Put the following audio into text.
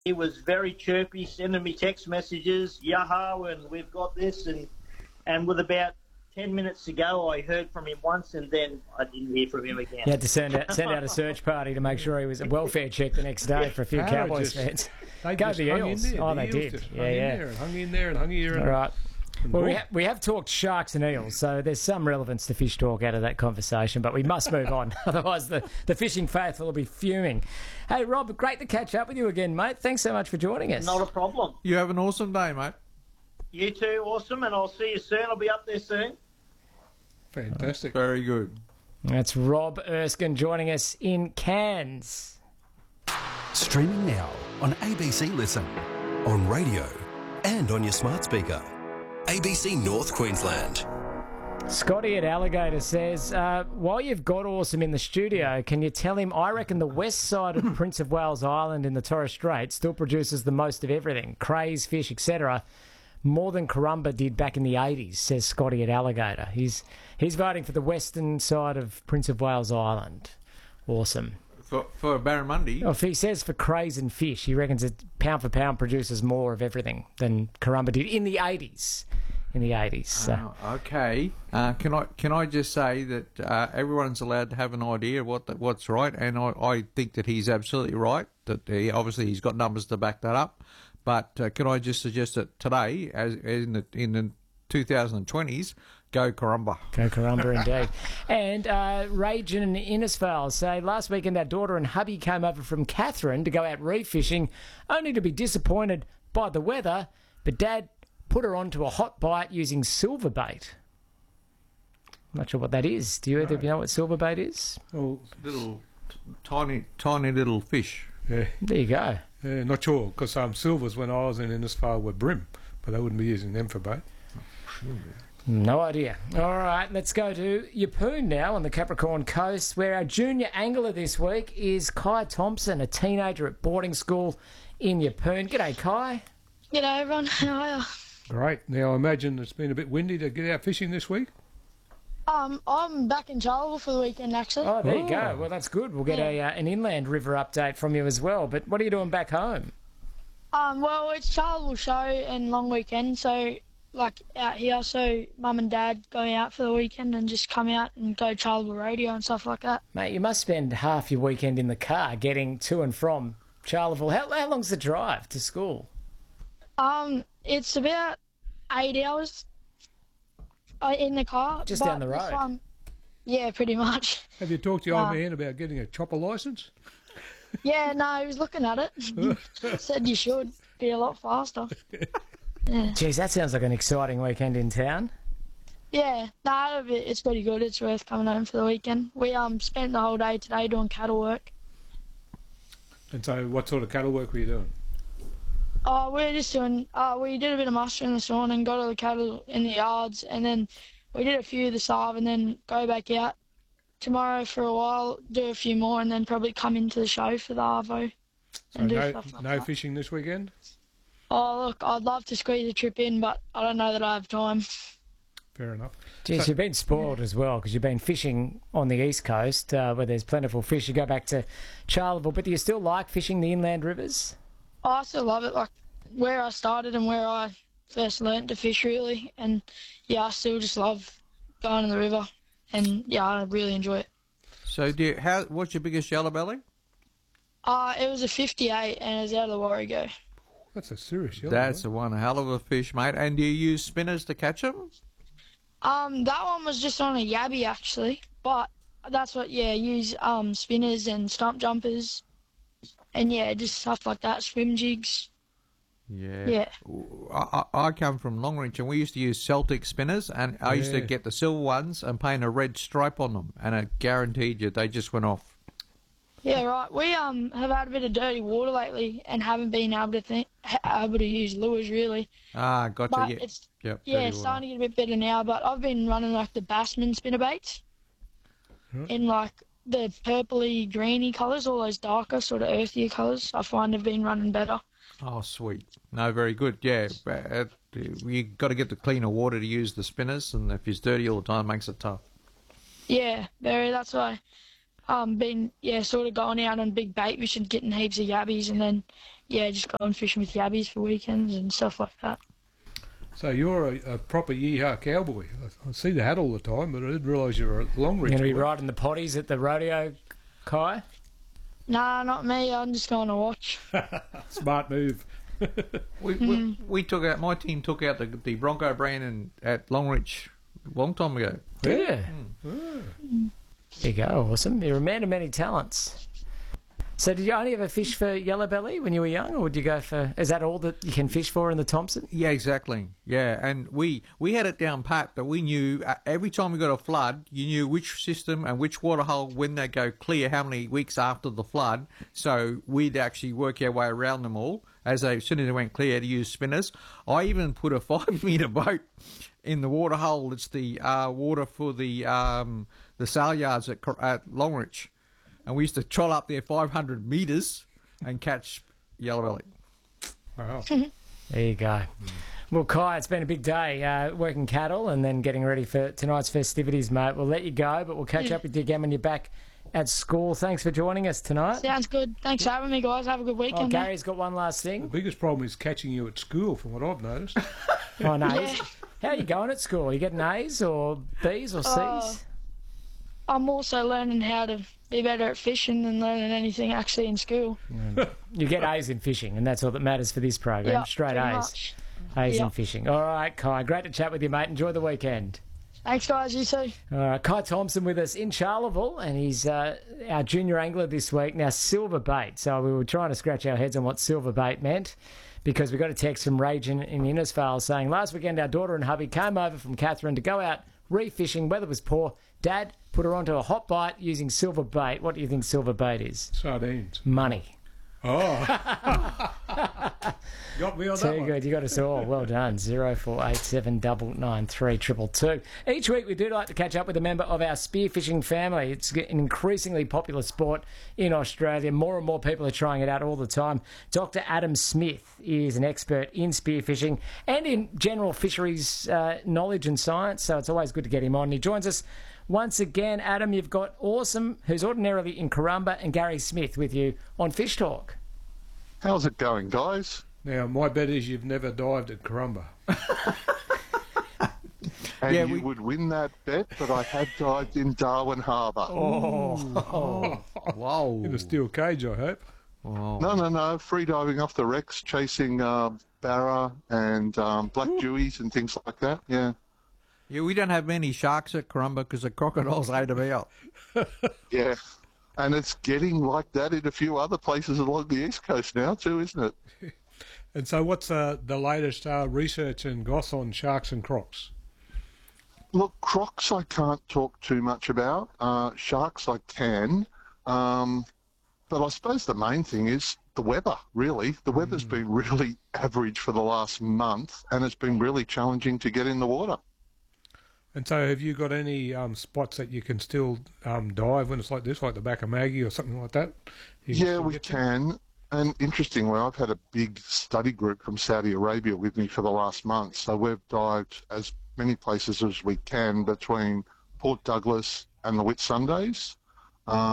He was very chirpy, sending me text messages, yaha, and we've got this. And with about 10 minutes to go, I heard from him once, and then I didn't hear from him again. You had to send out a search party to make sure he was a welfare check the next day for a few Cowboys fans. They Go just the hung Eels. in there. Oh, The they Eels did. just Yeah, hung in yeah. there and hung in there and hung here. All right. And Well, we have talked Sharks and Eels, so there's some relevance to fish talk out of that conversation, but we must move on. Otherwise, the fishing faithful will be fuming. Hey, Rob, great to catch up with you again, mate. Thanks so much for joining us. Not a problem. You have an awesome day, mate. You too, awesome, and I'll see you soon. I'll be up there soon. fantastic. Very good. That's Rob Erskine joining us in Cairns. Streaming now on ABC Listen, on radio and on your smart speaker. ABC North Queensland. Scotty at Alligator says, while you've got Awesome in the studio, can you tell him I reckon the west side of Prince of Wales Island in the Torres Strait still produces the most of everything, crays, fish, etc., more than Corumba did back in the 80s, says Scotty at Alligator. He's voting for the western side of Prince of Wales Island. Awesome. For Barramundi. Oh, if he says for crays and fish, he reckons it pound for pound produces more of everything than Corumba did in the 80s. So. Okay. Can I just say that everyone's allowed to have an idea of what's right, and I think that he's absolutely right. That he's got numbers to back that up. But can I just suggest that today, as in the 2020s, go Corumba. Go Corumba indeed. And Rajan and Innisfail say, last weekend our daughter and hubby came over from Catherine to go out reef fishing, only to be disappointed by the weather, but Dad put her onto a hot bite using silver bait. I'm not sure what that is. Do you either know what silver bait is? Oh, Little, tiny little fish. yeah. There you go. Not sure, because silvers when I was in Innisfail were brim, but I wouldn't be using them for bait. No idea. All right, let's go to Yeppoon now on the Capricorn Coast, where our junior angler this week is Kai Thompson, a teenager at boarding school in Yeppoon. G'day, Kai. G'day everyone, how are you? Great. Now I imagine it's been a bit windy to get out fishing this week. I'm back in Charleville for the weekend actually. Oh, there you go. Well, that's good. We'll get an inland river update from you as well. But what are you doing back home? Well, it's Charleville show and long weekend, so like out here, so Mum and Dad going out for the weekend and just come out and go Charleville radio and stuff like that. Mate, you must spend half your weekend in the car getting to and from Charleville. How long's the drive to school? It's about 8 hours in the car. Just down the road? Yeah, pretty much. Have you talked to your old man about getting a chopper licence? Yeah, no, he was looking at it. Said you should be a lot faster. Yeah. Geez, that sounds like an exciting weekend in town. Yeah, no, it's pretty good. It's worth coming home for the weekend. We spent the whole day today doing cattle work. And so what sort of cattle work were you doing? We're just doing, we did a bit of mustering this morning, got all the cattle in the yards, and then we did a few this half and then go back out tomorrow for a while, do a few more, and then probably come into the show for the Arvo. So no fishing this weekend? Oh, look, I'd love to squeeze a trip in, but I don't know that I have time. Fair enough. Geez, you've been spoiled as well because you've been fishing on the East Coast where there's plentiful fish. You go back to Charleville, but do you still like fishing the inland rivers? I still love it, like where I started and where I first learnt to fish, really. And, yeah, I still just love going in the river. And, yeah, I really enjoy it. So what's your biggest yellow belly? It was a 58 and it was out of the Warrego. That's a serious yellow. That's one hell of a fish, mate. And do you use spinners to catch them? That one was just on a yabby, actually. But that's what, use spinners and stump jumpers. And, yeah, just stuff like that, swim jigs. Yeah. I come from Longreach and we used to use Celtic spinners, and I used to get the silver ones and paint a red stripe on them, and I guaranteed you they just went off. Yeah, right. We have had a bit of dirty water lately and haven't been able to use lures, really. Ah, gotcha. But it's it's starting to get a bit better now, but I've been running like the Bassman spinnerbaits in like the purpley greeny colours, all those darker sort of earthier colours. I find have been running better. Oh, sweet. No, very good. Yeah, you got to get the cleaner water to use the spinners, and if it's dirty all the time, it makes it tough. Yeah, very. That's why been sort of going out on big bait fishing, getting heaps of yabbies, and then just going fishing with yabbies for weekends and stuff like that. So you're a proper yeehaw cowboy. I see the hat all the time, but I didn't realise you were a long reach. You're going to be boy. riding the potties at the rodeo, Kai? Nah, not me. I'm just going to watch. Smart move. We took out, my team took out the Bronco brand at Longreach a long time ago. Yeah. There you go. Awesome. You're a man of many talents. So did you only ever fish for yellowbelly when you were young, or would you go for... Is that all that you can fish for in the Thompson? Yeah, exactly. Yeah, and we had it down pat, but we knew every time we got a flood, you knew which system and which waterhole, when they go clear, how many weeks after the flood. So we'd actually work our way around them all. As soon as they went clear, to use spinners. I even put a 5-metre boat in the waterhole. It's the water for the sail yards at Longreach. And we used to troll up there 500 metres and catch yellowbelly. Wow. There you go. Well, Kai, it's been a big day working cattle and then getting ready for tonight's festivities, mate. We'll let you go, but we'll catch up with you again when you're back at school. Thanks for joining us tonight. Sounds good. Thanks for having me, guys. Have a good weekend. Oh, Gary's got one last The thing. biggest problem is catching you at school, from what I've noticed. Oh, no. Yeah. How are you going at school? Are you getting A's or B's or C's? I'm also learning how to be better at fishing than learning anything actually in school. You get A's in fishing, and that's all that matters for this program. Yeah, Straight pretty A's. much. A's Yeah. in fishing. All right, Kai. Great to chat with you, mate. Enjoy the weekend. Thanks, guys. You too. All right, Kai Thompson with us in Charleville, and he's our junior angler this week. Now, silver bait. So we were trying to scratch our heads on what silver bait meant, because we got a text from Rajan in Innisfail saying, last weekend our daughter and hubby came over from Catherine to go out reef fishing. Weather was poor. Dad put her onto a hot bite using silver bait. What do you think silver bait is? Sardines. Money. Oh. Got me on that Too one. good. You got us all. Well done. 0487 993 222. Each week we do like to catch up with a member of our spearfishing family. It's an increasingly popular sport in Australia. More and more people are trying it out all the time. Dr. Adam Smith is an expert in spearfishing and in general fisheries knowledge and science, so it's always good to get him on. He joins us once again. Adam, you've got Awesome, who's ordinarily in Corumba, and Gary Smith with you on Fish Talk. How's it going, guys? Now, my bet is you've never dived at Corumba. And Yeah, you would win that bet, but I have dived in Darwin Harbour. Wow. In a steel cage, I hope. Wow. No. Free diving off the wrecks, chasing barra and black dewies and things like that. Yeah. Yeah, we don't have many sharks at Corumba because the crocodiles ate them out. Yeah. And it's getting like that in a few other places along the East Coast now too, isn't it? And so what's the latest research and goss on sharks and crocs? Look, crocs I can't talk too much about. Sharks I can. But I suppose the main thing is the weather, really. The weather's been really average for the last month, and it's been really challenging to get in the water. And so have you got any spots that you can still dive when it's like this, like the back of Maggie or something like that? Yeah, we can. And interestingly, I've had a big study group from Saudi Arabia with me for the last month. So we've dived as many places as we can between Port Douglas and the Whitsundays.